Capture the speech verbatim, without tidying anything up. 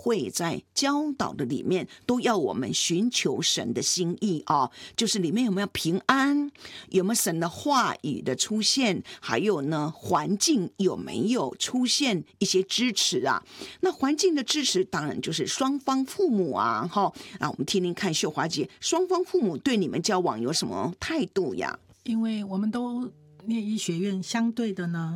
会在教导的里面都要我们寻求神的心意啊，就是里面有没有平安，有没有神的话语的出现，还有呢环境有没有出现一些支持啊。那环境的支持当然就是双方父母啊，哈，啊，我们听听看秀华姐，双方父母对你们交往有什么态度呀？ 因为我们都念医学院，相对的呢